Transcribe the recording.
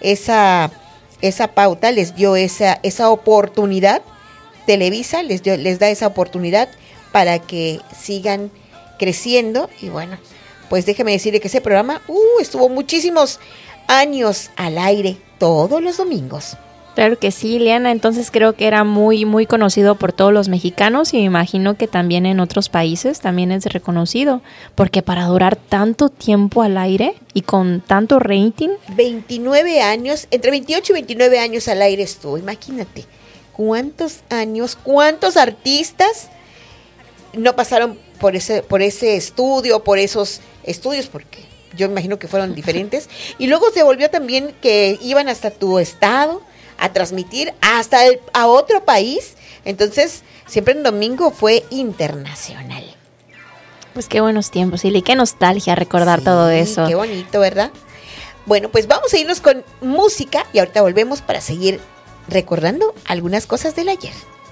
esa pauta, les dio esa oportunidad. Televisa les da esa oportunidad para que sigan creciendo. Y bueno, pues déjeme decirle que ese programa estuvo muchísimos años al aire todos los domingos. Claro que sí, Ileana, entonces creo que era muy, muy conocido por todos los mexicanos y me imagino que también en otros países también es reconocido, porque para durar tanto tiempo al aire y con tanto rating. 29 años, entre 28 y 29 años al aire estuvo, imagínate, cuántos años, cuántos artistas no pasaron por ese estudio, por esos estudios, porque yo me imagino que fueron diferentes, y luego se volvió también que iban hasta tu estado a transmitir hasta a otro país. Entonces siempre en domingo fue internacional. Pues qué buenos tiempos, y qué nostalgia recordar todo eso. Qué bonito, ¿verdad? Bueno, pues vamos a irnos con música y ahorita volvemos para seguir recordando algunas cosas del ayer.